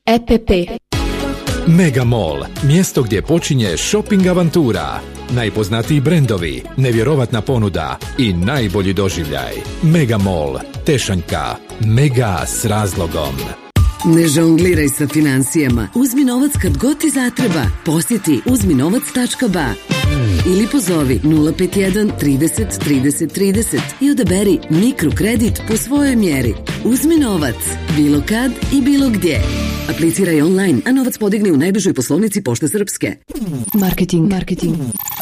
EPP. Mega Mall, mjesto gdje počinje shopping avantura. Najpoznatiji brendovi, nevjerovatna ponuda i najbolji doživljaj. Mega Mall, Tešanjka. Mega s razlogom. Ne žongliraj sa financijama. Uzmi novac kad god ti zatreba. Posjeti uzminovac.ba ili pozovi 051 30 30 30 i odaberi mikrokredit po svojoj mjeri. Uzmi novac, bilo kad i bilo gdje. Apliciraj online, a novac podigni u najbližoj poslovnici Pošte Srpske. Marketing.